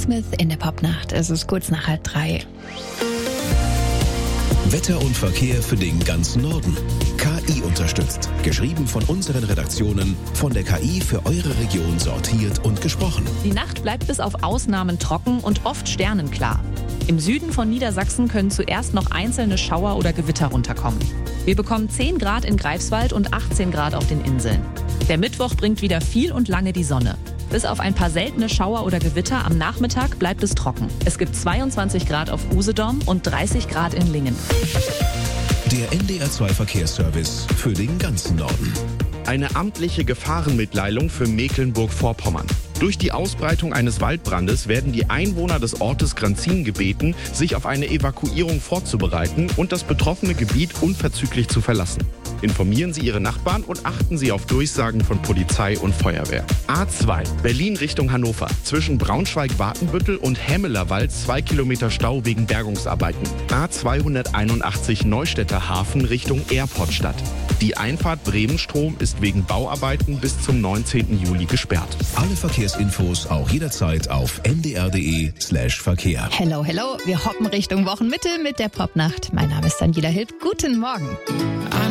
Smith in der Popnacht. Es ist kurz nach 2:30. Wetter und Verkehr für den ganzen Norden. KI unterstützt. Geschrieben von unseren Redaktionen, von der KI für eure Region sortiert und gesprochen. Die Nacht bleibt bis auf Ausnahmen trocken und oft sternenklar. Im Süden von Niedersachsen können zuerst noch einzelne Schauer oder Gewitter runterkommen. Wir bekommen 10 Grad in Greifswald und 18 Grad auf den Inseln. Der Mittwoch bringt wieder viel und lange die Sonne. Bis auf ein paar seltene Schauer oder Gewitter am Nachmittag bleibt es trocken. Es gibt 22 Grad auf Usedom und 30 Grad in Lingen. Der NDR2 Verkehrsservice für den ganzen Norden. Eine amtliche Gefahrenmitteilung für Mecklenburg-Vorpommern. Durch die Ausbreitung eines Waldbrandes werden die Einwohner des Ortes Granzin gebeten, sich auf eine Evakuierung vorzubereiten und das betroffene Gebiet unverzüglich zu verlassen. Informieren Sie Ihre Nachbarn und achten Sie auf Durchsagen von Polizei und Feuerwehr. A2, Berlin Richtung Hannover. Zwischen Braunschweig-Watenbüttel und Hämelerwald 2 Kilometer Stau wegen Bergungsarbeiten. A281 Neustädter Hafen Richtung Airportstadt. Die Einfahrt Bremen-Strom ist wegen Bauarbeiten bis zum 19. Juli gesperrt. Alle Verkehrsinfos auch jederzeit auf ndr.de/Verkehr. Hello, hello. Wir hoppen Richtung Wochenmitte mit der Popnacht. Mein Name ist Daniela Hilb. Guten Morgen.